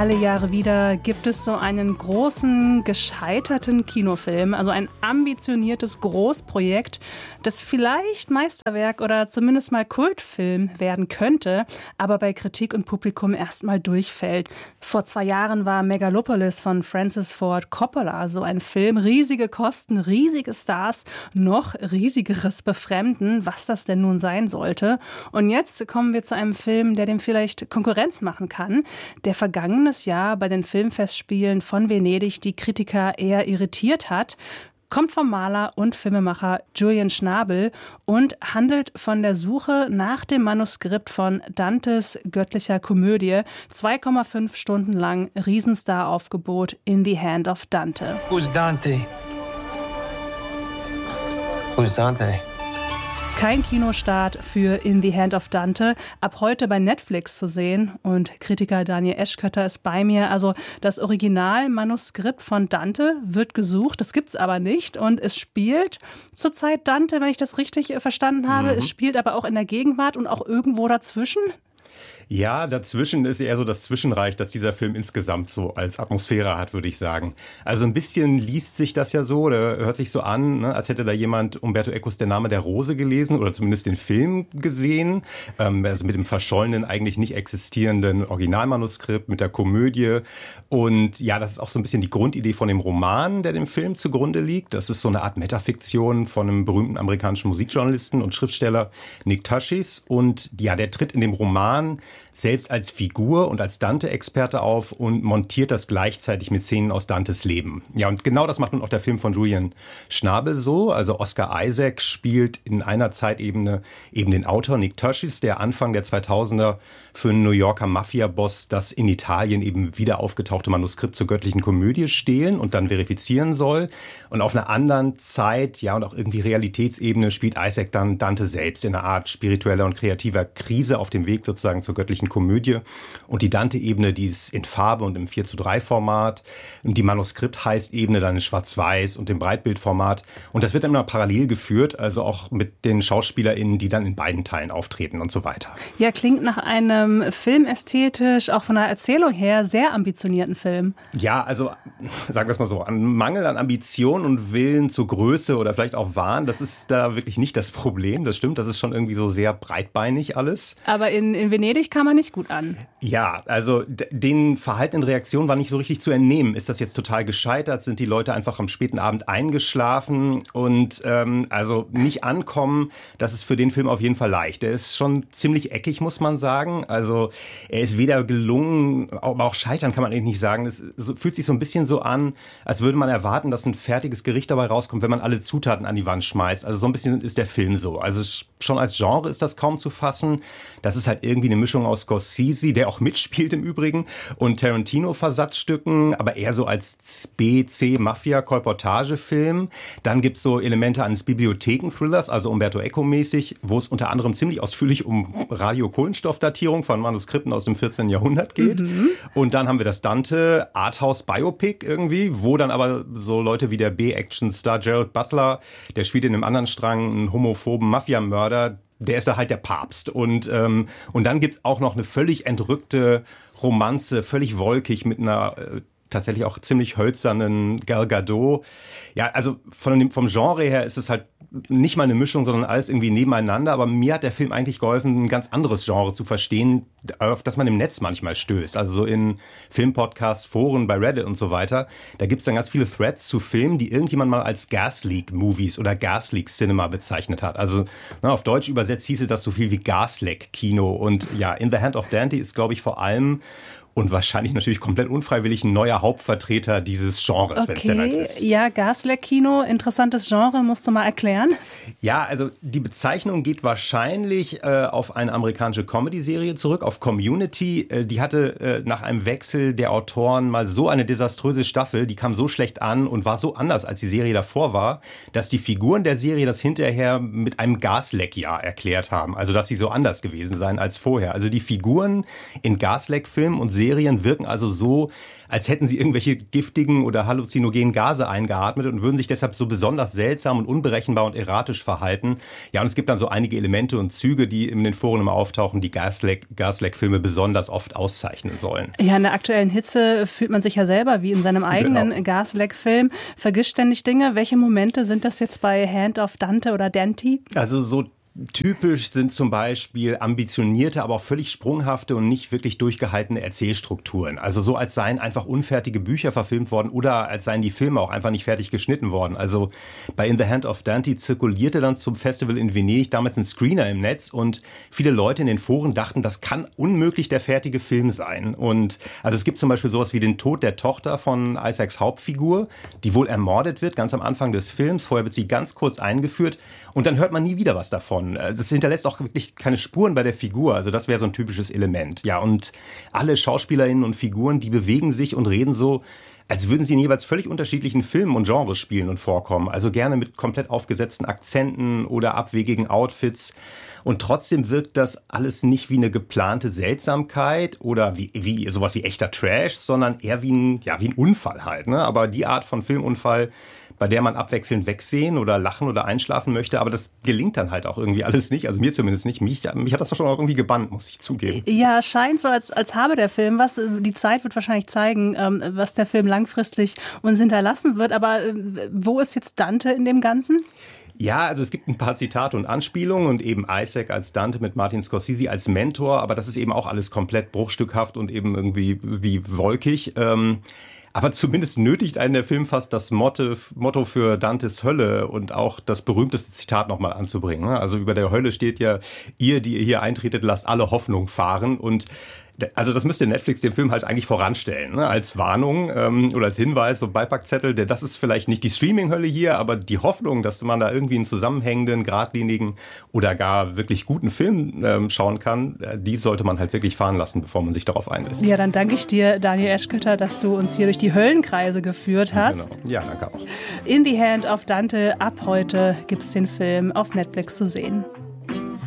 Alle Jahre wieder gibt es so einen großen, gescheiterten Kinofilm, also ein ambitioniertes Großprojekt, das vielleicht Meisterwerk oder zumindest mal Kultfilm werden könnte, aber bei Kritik und Publikum erstmal durchfällt. Vor 2 Jahren war Megalopolis von Francis Ford Coppola so ein Film. Riesige Kosten, riesige Stars, noch riesigeres Befremden, was das denn nun sein sollte. Und jetzt kommen wir zu einem Film, der dem vielleicht Konkurrenz machen kann, der vergangenes Jahr bei den Filmfestspielen von Venedig die Kritiker eher irritiert hat, kommt vom Maler und Filmemacher Julian Schnabel und handelt von der Suche nach dem Manuskript von Dantes göttlicher Komödie. 2,5 Stunden lang Riesenstar-Aufgebot In the Hand of Dante. Who's Dante? Who's Dante? Kein Kinostart für In the Hand of Dante, ab heute bei Netflix zu sehen. Und Kritiker Daniel Eschkötter ist bei mir. Also das Originalmanuskript von Dante wird gesucht, das gibt's aber nicht. Und es spielt zurzeit Dante, wenn ich das richtig verstanden habe. Es spielt aber auch in der Gegenwart und auch irgendwo dazwischen. Ja, dazwischen ist eher so das Zwischenreich, das dieser Film insgesamt so als Atmosphäre hat, würde ich sagen. Also ein bisschen liest sich das ja so oder hört sich so an, ne, als hätte da jemand Umberto Ecos Der Name der Rose gelesen oder zumindest den Film gesehen. Also mit dem verschollenen, eigentlich nicht existierenden Originalmanuskript, mit der Komödie. Und ja, das ist auch so ein bisschen die Grundidee von dem Roman, der dem Film zugrunde liegt. Das ist so eine Art Metafiktion von einem berühmten amerikanischen Musikjournalisten und Schriftsteller Nick Tushis. Und ja, der tritt in dem Roman selbst als Figur und als Dante-Experte auf und montiert das gleichzeitig mit Szenen aus Dantes Leben. Ja, und genau das macht nun auch der Film von Julian Schnabel so. Also Oscar Isaac spielt in einer Zeitebene eben den Autor Nick Tushis, der Anfang der 2000er für einen New Yorker Mafia-Boss das in Italien eben wieder aufgetauchte Manuskript zur göttlichen Komödie stehlen und dann verifizieren soll. Und auf einer anderen Zeit, ja, und auch irgendwie Realitätsebene spielt Isaac dann Dante selbst in einer Art spiritueller und kreativer Krise auf dem Weg sozusagen zur göttlichen Komödie. Und die Dante-Ebene, die ist in Farbe und im 4:3-Format. Und die Manuskript-Heißt-Ebene dann in Schwarz-Weiß und im Breitbildformat. Und das wird dann immer parallel geführt, also auch mit den SchauspielerInnen, die dann in beiden Teilen auftreten und so weiter. Ja, klingt nach einem filmästhetisch, auch von der Erzählung her, sehr ambitionierten Film. Ja, also sagen wir es mal so, an Mangel an Ambition und Willen zur Größe oder vielleicht auch Wahn, das ist da wirklich nicht das Problem. Das stimmt, das ist schon irgendwie so sehr breitbeinig alles. Aber in Venedig kam er nicht gut an. Ja, also den Verhalten in Reaktion war nicht so richtig zu entnehmen. Ist das jetzt total gescheitert? Sind die Leute einfach am späten Abend eingeschlafen? Und also nicht ankommen, das ist für den Film auf jeden Fall leicht. Der ist schon ziemlich eckig, muss man sagen. Also er ist weder gelungen, aber auch scheitern kann man eigentlich nicht sagen. Es fühlt sich so ein bisschen so an, als würde man erwarten, dass ein fertiges Gericht dabei rauskommt, wenn man alle Zutaten an die Wand schmeißt. Also so ein bisschen ist der Film so. Also schon als Genre ist das kaum zu fassen. Das ist halt irgendwie eine Mischung aus Scorsese, der auch mitspielt im Übrigen, und Tarantino-Versatzstücken, aber eher so als B-C-Mafia-Kolportagefilm. Dann gibt's so Elemente eines Bibliotheken-Thrillers, also Umberto Eco-mäßig, wo es unter anderem ziemlich ausführlich um Radiokohlenstoffdatierung von Manuskripten aus dem 14. Jahrhundert geht. Und dann haben wir das Dante-Arthouse-Biopic irgendwie, wo dann aber so Leute wie der B-Action-Star Gerald Butler, der spielt in einem anderen Strang einen homophoben Mafia-Mörder, der ist da halt der Papst. Und dann gibt's auch noch eine völlig entrückte Romanze, völlig wolkig mit einer tatsächlich auch ziemlich hölzernen Gal Gadot. Ja, also vom Genre her ist es halt nicht mal eine Mischung, sondern alles irgendwie nebeneinander. Aber mir hat der Film eigentlich geholfen, ein ganz anderes Genre zu verstehen, auf das man im Netz manchmal stößt. Also so in Filmpodcasts, Foren, bei Reddit und so weiter. Da gibt's dann ganz viele Threads zu Filmen, die irgendjemand mal als Gas-Leak-Movies oder Gas-Leak-Cinema bezeichnet hat. Also auf Deutsch übersetzt hieße das so viel wie Gasleck-Kino. Und ja, In the Hand of Dante ist, glaube ich, vor allem und wahrscheinlich natürlich komplett unfreiwillig ein neuer Hauptvertreter dieses Genres, wenn es denn eins ist. Ja, Gasleck-Kino, interessantes Genre, musst du mal erklären? Ja, also die Bezeichnung geht wahrscheinlich auf eine amerikanische Comedy-Serie zurück, auf Community. Die hatte nach einem Wechsel der Autoren mal so eine desaströse Staffel, die kam so schlecht an und war so anders, als die Serie davor war, dass die Figuren der Serie das hinterher mit einem Gasleck-Jahr erklärt haben. Also, dass sie so anders gewesen seien als vorher. Also die Figuren in Gasleck-Filmen und Serien wirken also so, als hätten sie irgendwelche giftigen oder halluzinogenen Gase eingeatmet und würden sich deshalb so besonders seltsam und unberechenbar unklar und erratisch verhalten. Ja, und es gibt dann so einige Elemente und Züge, die in den Foren immer auftauchen, die Gaslight-Filme besonders oft auszeichnen sollen. Ja, in der aktuellen Hitze fühlt man sich ja selber wie in seinem eigenen Gasleck-Film. Vergisst ständig Dinge. Welche Momente sind das jetzt bei Hand of Dante oder Dante? Also so typisch sind zum Beispiel ambitionierte, aber auch völlig sprunghafte und nicht wirklich durchgehaltene Erzählstrukturen. Also so, als seien einfach unfertige Bücher verfilmt worden oder als seien die Filme auch einfach nicht fertig geschnitten worden. Also bei In the Hand of Dante zirkulierte dann zum Festival in Venedig damals ein Screener im Netz und viele Leute in den Foren dachten, das kann unmöglich der fertige Film sein. Und also es gibt zum Beispiel sowas wie den Tod der Tochter von Isaacs Hauptfigur, die wohl ermordet wird, ganz am Anfang des Films. Vorher wird sie ganz kurz eingeführt und dann hört man nie wieder was davon. Das hinterlässt auch wirklich keine Spuren bei der Figur. Also das wäre so ein typisches Element. Ja, und alle SchauspielerInnen und Figuren, die bewegen sich und reden so, als würden sie in jeweils völlig unterschiedlichen Filmen und Genres spielen und vorkommen. Also gerne mit komplett aufgesetzten Akzenten oder abwegigen Outfits. Und trotzdem wirkt das alles nicht wie eine geplante Seltsamkeit oder wie sowas wie echter Trash, sondern eher wie ein Unfall halt. Ne? Aber die Art von Filmunfall, bei der man abwechselnd wegsehen oder lachen oder einschlafen möchte. Aber das gelingt dann halt auch irgendwie alles nicht. Also mir zumindest nicht. Mich hat das doch schon auch irgendwie gebannt, muss ich zugeben. Ja, es scheint so, als habe der Film was. Die Zeit wird wahrscheinlich zeigen, was der Film langfristig uns hinterlassen wird. Aber wo ist jetzt Dante in dem Ganzen? Ja, also es gibt ein paar Zitate und Anspielungen und eben Isaac als Dante mit Martin Scorsese als Mentor. Aber das ist eben auch alles komplett bruchstückhaft und eben irgendwie wie wolkig. Aber zumindest nötigt einen der Film fast das Motto für Dantes Hölle und auch das berühmteste Zitat nochmal anzubringen. Also über der Hölle steht ja, ihr, die ihr hier eintretet, lasst alle Hoffnung fahren. Und also das müsste Netflix dem Film halt eigentlich voranstellen, ne? Als Warnung oder als Hinweis, so Beipackzettel, das ist vielleicht nicht die Streaming-Hölle hier, aber die Hoffnung, dass man da irgendwie einen zusammenhängenden, geradlinigen oder gar wirklich guten Film schauen kann, die sollte man halt wirklich fahren lassen, bevor man sich darauf einlässt. Ja, dann danke ich dir, Daniel Eschkötter, dass du uns hier durch die Höllenkreise geführt hast. Genau. Ja, danke auch. In the Hand of Dante, ab heute gibt's den Film auf Netflix zu sehen.